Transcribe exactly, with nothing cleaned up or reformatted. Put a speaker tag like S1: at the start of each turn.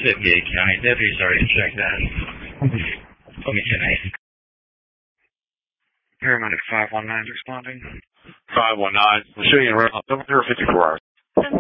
S1: Fitgate County. Deputies already checked that. Let me ten eight.
S2: Paramedic five one nine is responding.
S3: five one nine. We're shooting around fifty-four hours.